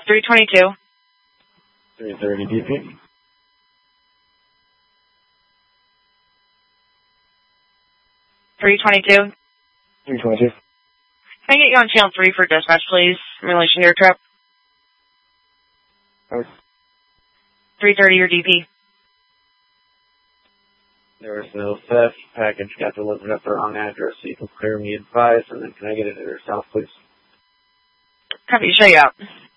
322. 330 DP. 322. 322. Can I get you on channel 3 for dispatch, please, in relation to your trip? 330 your DP. There was no theft. Package got delivered at the wrong address, so you can clear me advised, and then can I get it at yourself, please? Copy, show you out.